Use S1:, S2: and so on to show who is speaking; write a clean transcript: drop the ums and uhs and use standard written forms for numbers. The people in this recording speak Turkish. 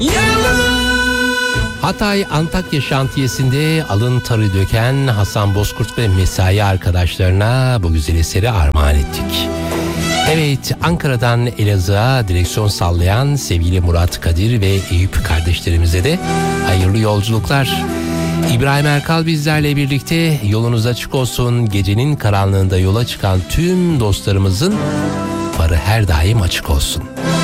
S1: Hatay Antakya şantiyesinde alın tarı döken Hasan Bozkurt ve mesai arkadaşlarına bu güzel eseri armağan ettik. Evet, Ankara'dan Elazığ'a direksiyon sallayan sevgili Murat, Kadir ve Eyüp kardeşlerimize de hayırlı yolculuklar. İbrahim Erkal bizlerle birlikte. Yolunuz açık olsun. Gecenin karanlığında yola çıkan tüm dostlarımızın farı her daim açık olsun.